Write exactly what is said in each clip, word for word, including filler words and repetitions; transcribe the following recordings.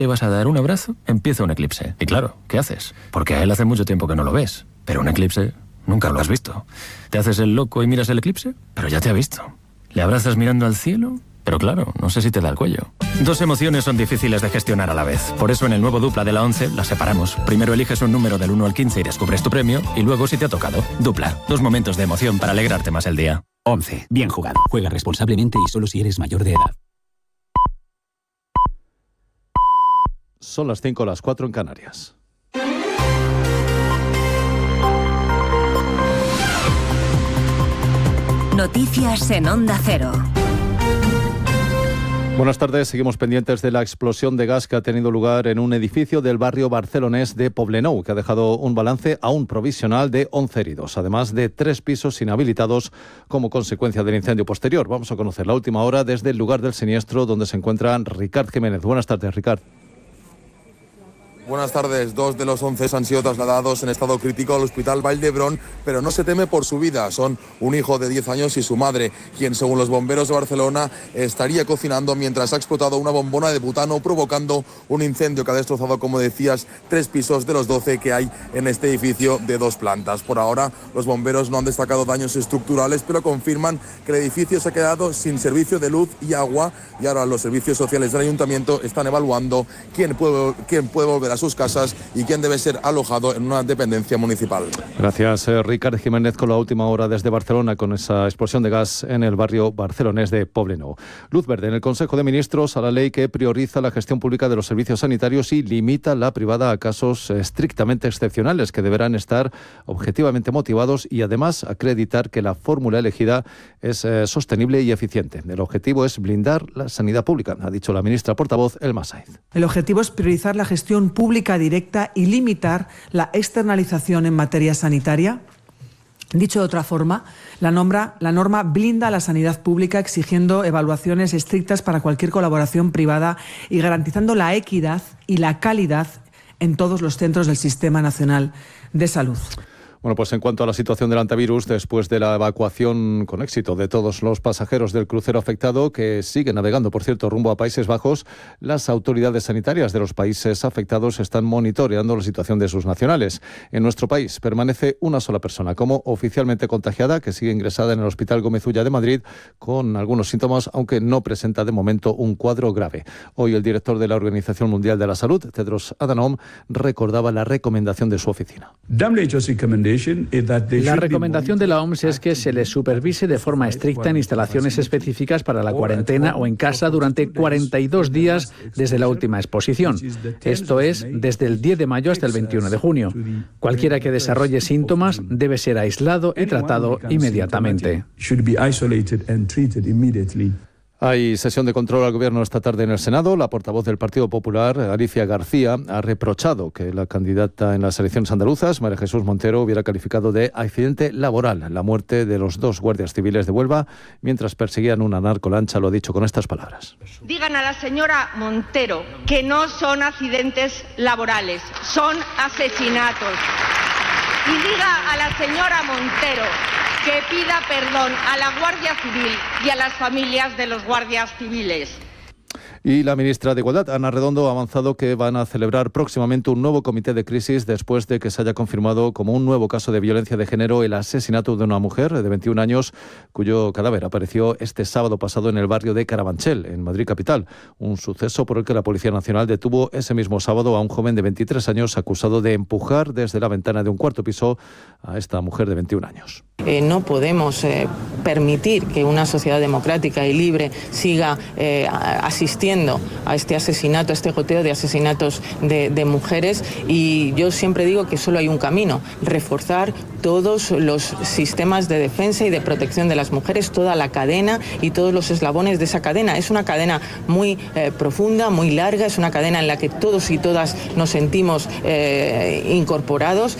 le vas a dar un abrazo, empieza un eclipse. Y claro, ¿qué haces? Porque a él hace mucho tiempo que no lo ves. Pero un eclipse nunca lo has visto. ¿Te haces el loco y miras el eclipse? Pero ya te ha visto. ¿Le abrazas mirando al cielo? Pero claro, no sé si te da el cuello. Dos emociones son difíciles de gestionar a la vez. Por eso en el nuevo Dupla de la once las separamos. Primero eliges un número del uno al quince y descubres tu premio. Y luego si te ha tocado. Dupla. Dos momentos de emoción para alegrarte más el día. once. Bien jugado. Juega responsablemente y solo si eres mayor de edad. Son las cinco, las cuatro en Canarias. Noticias en Onda Cero. Buenas tardes, seguimos pendientes de la explosión de gas que ha tenido lugar en un edificio del barrio barcelonés de Poblenou, que ha dejado un balance aún provisional de once heridos, además de tres pisos inhabilitados como consecuencia del incendio posterior. Vamos a conocer la última hora desde el lugar del siniestro, donde se encuentra Ricard Jiménez. Buenas tardes, Ricard. Buenas tardes. Dos de los once han sido trasladados en estado crítico al Hospital Vall d'Hebron, pero no se teme por su vida. Son un hijo de diez años y su madre, quien, según los bomberos de Barcelona, estaría cocinando mientras ha explotado una bombona de butano, provocando un incendio que ha destrozado, como decías, tres pisos de los doce que hay en este edificio de dos plantas. Por ahora, los bomberos no han destacado daños estructurales, pero confirman que el edificio se ha quedado sin servicio de luz y agua, y ahora los servicios sociales del ayuntamiento están evaluando quién puede, quién puede volver a sus casas y quién debe ser alojado en una dependencia municipal. Gracias, eh, Ricard Jiménez, con la última hora desde Barcelona, con esa explosión de gas en el barrio barcelonés de Poblenou. Luz verde en el Consejo de Ministros a la ley que prioriza la gestión pública de los servicios sanitarios y limita la privada a casos estrictamente excepcionales que deberán estar objetivamente motivados y además acreditar que la fórmula elegida es eh, sostenible y eficiente. El objetivo es blindar la sanidad pública, ha dicho la ministra portavoz Elma Saiz. El objetivo es priorizar la gestión pública directa y limitar la externalización en materia sanitaria. Dicho de otra forma, la norma, la norma blinda la sanidad pública exigiendo evaluaciones estrictas para cualquier colaboración privada y garantizando la equidad y la calidad en todos los centros del Sistema Nacional de Salud. Bueno, pues en cuanto a la situación del antivirus, después de la evacuación con éxito de todos los pasajeros del crucero afectado, que sigue navegando, por cierto, rumbo a Países Bajos, las autoridades sanitarias de los países afectados están monitoreando la situación de sus nacionales. En nuestro país permanece una sola persona como oficialmente contagiada, que sigue ingresada en el Hospital Gómez Ulla de Madrid con algunos síntomas, aunque no presenta de momento un cuadro grave. Hoy el director de la Organización Mundial de la Salud, Tedros Adhanom, recordaba la recomendación de su oficina. La recomendación de la O M S es que se les supervise de forma estricta en instalaciones específicas para la cuarentena o en casa durante cuarenta y dos días desde la última exposición. Esto es, desde el diez de mayo hasta el veintiuno de junio. Cualquiera que desarrolle síntomas debe ser aislado y tratado inmediatamente. Hay sesión de control al Gobierno esta tarde en el Senado. La portavoz del Partido Popular, Alicia García, ha reprochado que la candidata en las elecciones andaluzas, María Jesús Montero, hubiera calificado de accidente laboral la muerte de los dos guardias civiles de Huelva mientras perseguían una narcolancha. Lo ha dicho con estas palabras. Digan a la señora Montero que no son accidentes laborales, son asesinatos. Y diga a la señora Montero que pida perdón a la Guardia Civil y a las familias de los guardias civiles. Y la ministra de Igualdad, Ana Redondo, ha avanzado que van a celebrar próximamente un nuevo comité de crisis después de que se haya confirmado como un nuevo caso de violencia de género el asesinato de una mujer de veintiún años cuyo cadáver apareció este sábado pasado en el barrio de Carabanchel, en Madrid capital. Un suceso por el que la Policía Nacional detuvo ese mismo sábado a un joven de veintitrés años acusado de empujar desde la ventana de un cuarto piso a esta mujer de veintiún años. Eh, no podemos eh, permitir que una sociedad democrática y libre siga eh, asistiendo a este asesinato, a este goteo de asesinatos de, de mujeres, y yo siempre digo que solo hay un camino: reforzar todos los sistemas de defensa y de protección de las mujeres, toda la cadena y todos los eslabones de esa cadena. Es una cadena muy eh, profunda, muy larga, es una cadena en la que todos y todas nos sentimos eh, incorporados.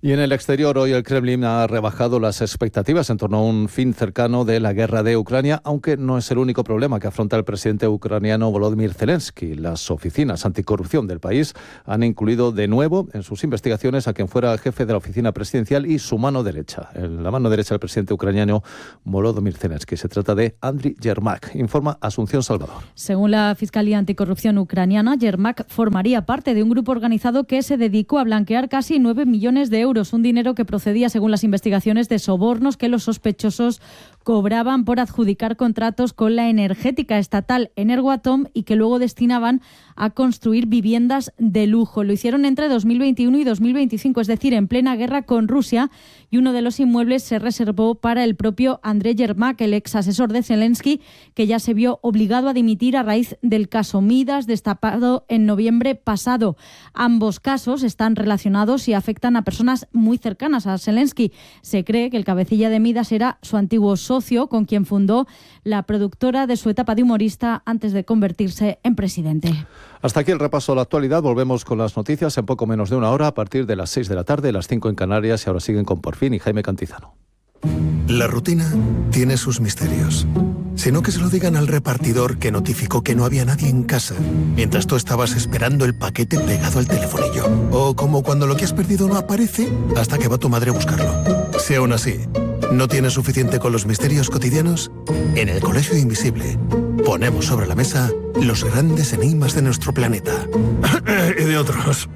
Y en el exterior, hoy el Kremlin ha rebajado las expectativas en torno a un fin cercano de la guerra de Ucrania, aunque no es el único problema que afronta el presidente ucraniano Volodymyr Zelensky. Las oficinas anticorrupción del país han incluido de nuevo en sus investigaciones a quien fuera jefe de la oficina presidencial y su mano derecha, la mano derecha del presidente ucraniano Volodymyr Zelensky. Se trata de Andriy Yermak, informa Asunción Salvador. Según la Fiscalía Anticorrupción ucraniana, Yermak formaría parte de un grupo organizado que se dedicó a blanquear casi nueve millones de euros. Euros, un dinero que procedía, según las investigaciones, de sobornos que los sospechosos cobraban por adjudicar contratos con la energética estatal Energoatom y que luego destinaban a construir viviendas de lujo. Lo hicieron entre dos mil veintiuno y dos mil veinticinco, es decir, en plena guerra con Rusia, y uno de los inmuebles se reservó para el propio Andriy Yermak, el ex asesor de Zelensky, que ya se vio obligado a dimitir a raíz del caso Midas, destapado en noviembre pasado. Ambos casos están relacionados y afectan a personas muy cercanas a Zelensky. Se cree que el cabecilla de Midas era su antiguo socio, con quien fundó la productora de su etapa de humorista antes de convertirse en presidente. Hasta aquí el repaso a la actualidad. Volvemos con las noticias en poco menos de una hora, a partir de las seis de la tarde, las cinco en Canarias, y ahora siguen con Porfín y Jaime Cantizano. La rutina tiene sus misterios. Si no, que se lo digan al repartidor que notificó que no había nadie en casa mientras tú estabas esperando el paquete pegado al telefonillo. O como cuando lo que has perdido no aparece hasta que va tu madre a buscarlo. Si aún así no tienes suficiente con los misterios cotidianos, en el Colegio Invisible ponemos sobre la mesa los grandes enigmas de nuestro planeta. Y de otros.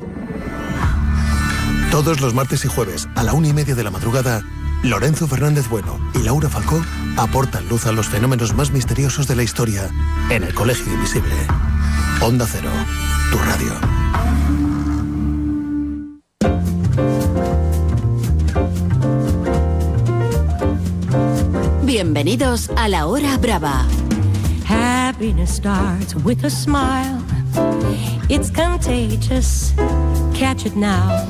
Todos los martes y jueves a la una y media de la madrugada, Lorenzo Fernández Bueno y Laura Falcó aportan luz a los fenómenos más misteriosos de la historia en el Colegio Invisible. Onda Cero, tu radio. Bienvenidos a La Hora Brava. Happiness starts with a smile. It's contagious. Catch it now.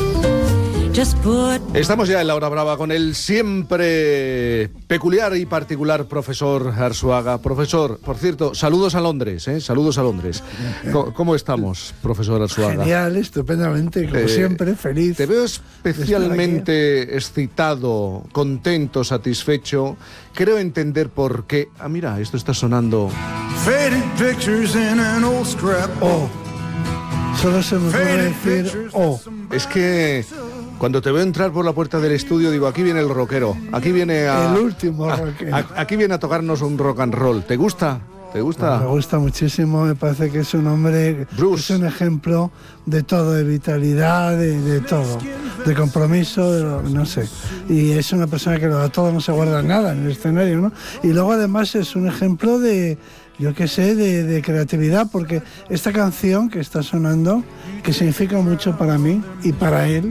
Estamos ya en la hora brava con el siempre peculiar y particular profesor Arzuaga. Profesor, por cierto, saludos a Londres, ¿eh? Saludos a Londres. ¿Cómo, cómo estamos, profesor Arzuaga? Genial, estupendamente, como eh, siempre, feliz. Te veo especialmente excitado, contento, satisfecho. Creo entender por qué. Ah, mira, esto está sonando. Faded pictures in an old scrap. Oh. Solo se me puede decir oh. Es que cuando te veo entrar por la puerta del estudio, digo, aquí viene el rockero, aquí viene a... El último rockero. A, a, aquí viene a tocarnos un rock and roll. ¿Te gusta? ¿Te gusta? Me gusta muchísimo, me parece que es un hombre, Bruce. Es un ejemplo de todo, de vitalidad, de, de todo, de compromiso, de lo, no sé. Y es una persona que lo da todo, no se guarda nada en el escenario, ¿no? Y luego además es un ejemplo de... yo qué sé, de, de creatividad, porque esta canción que está sonando, que significa mucho para mí y para él,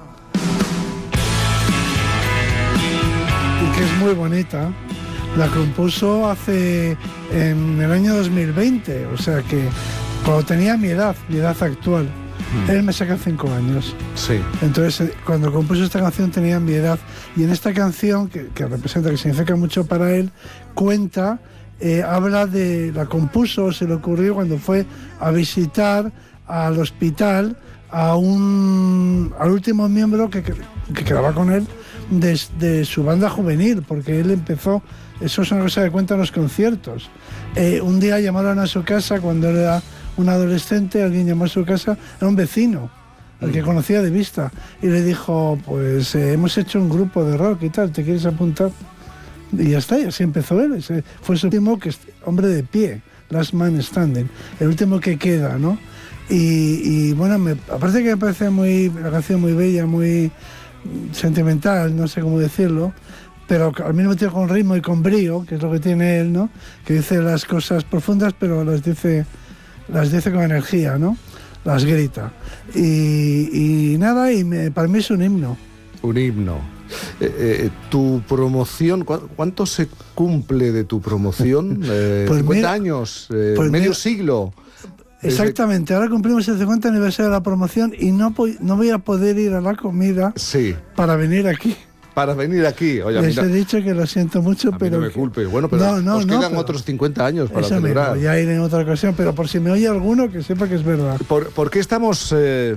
y que es muy bonita, la compuso hace, en el año dos mil veinte, o sea que cuando tenía mi edad, mi edad actual. Mm. Él me saca cinco años. Sí. Entonces, cuando compuso esta canción tenía mi edad, y en esta canción, que, que representa, que significa mucho para él, cuenta... Eh, habla de, la compuso, se le ocurrió cuando fue a visitar al hospital a un, al último miembro que, que, que quedaba con él de, de su banda juvenil, porque él empezó, eso es una cosa que cuentan los conciertos. Eh, un día llamaron a su casa cuando era un adolescente, alguien llamó a su casa, era un vecino, al que conocía de vista, y le dijo, pues eh, hemos hecho un grupo de rock y tal, ¿te quieres apuntar? Y ya está, y así empezó él. Ese fue su último que, hombre de pie, Last Man Standing, el último que queda, ¿no? Y, y bueno, me, aparte que me parece muy, la canción muy bella, muy sentimental, no sé cómo decirlo, pero al mismo tiempo con ritmo y con brío, que es lo que tiene él, ¿no? Que dice las cosas profundas, pero las dice, las dice con energía, ¿no? Las grita. Y, y nada, y me, para mí es un himno. Un himno. Eh, eh, tu promoción, ¿cu ¿cuánto se cumple de tu promoción? Eh, pues cincuenta años, eh, pues medio mira, siglo. Exactamente, ahora cumplimos el cincuenta aniversario de la promoción y no, no voy a poder ir a la comida sí. para venir aquí. Para venir aquí. Oye, Les mira, he dicho que lo siento mucho, a pero... mí no me culpes. Bueno, pero no, no, os no, quedan pero... otros cincuenta años para Eso celebrar. Mismo, ya iré en otra ocasión, pero por si me oye alguno, que sepa que es verdad. ¿Por, por qué estamos... Eh...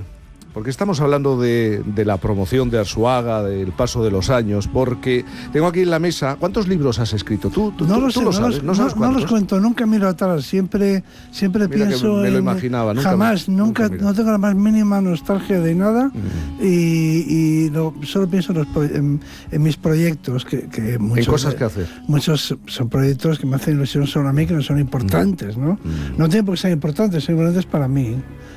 porque estamos hablando de, de la promoción de Arzuaga, del paso de los años, porque tengo aquí en la mesa, ¿cuántos libros has escrito? Tú, tú, no tú, lo tú sé, lo no, sabes, los, ¿no sabes no, no los cuento, nunca miro atrás, siempre, siempre Mira pienso que me lo en... imaginaba, nunca jamás, me- nunca, nunca no tengo la más mínima nostalgia de nada Mm. y, y no, solo pienso en, los pro- en, en mis proyectos, que, que muchos, cosas de- que hacer. Muchos son proyectos que me hacen ilusión solo a mí, que no son importantes, ¿no? Mm. No tienen por qué ser importantes, son importantes para mí.